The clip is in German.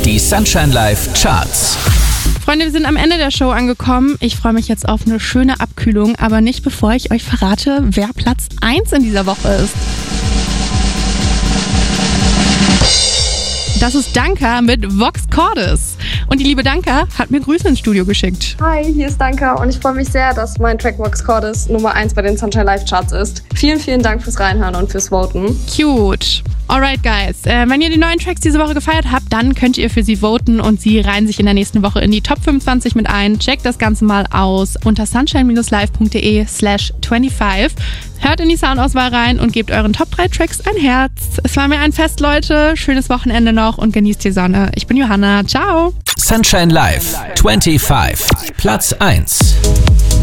Die Sunshine Live Charts. Freunde, wir sind am Ende der Show angekommen. Ich freue mich jetzt auf eine schöne Abkühlung, aber nicht bevor ich euch verrate, wer Platz 1 in dieser Woche ist. Das ist Danka mit Vox Cordis. Und die liebe Danka hat mir Grüße ins Studio geschickt. Hi, hier ist Danka und ich freue mich sehr, dass mein Track Vox Cordis Nummer 1 bei den Sunshine Live Charts ist. Vielen, vielen Dank fürs Reinhören und fürs Voten. Cute. Alright, guys. Wenn ihr die neuen Tracks diese Woche gefeiert habt, dann könnt ihr für sie voten und sie reihen sich in der nächsten Woche in die Top 25 mit ein. Checkt das Ganze mal aus unter sunshine-live.de/25. Hört in die Soundauswahl rein und gebt euren Top 3 Tracks ein Herz. Es war mir ein Fest, Leute. Schönes Wochenende noch und genießt die Sonne. Ich bin Johanna. Ciao. Sunshine Live 25. Platz 1.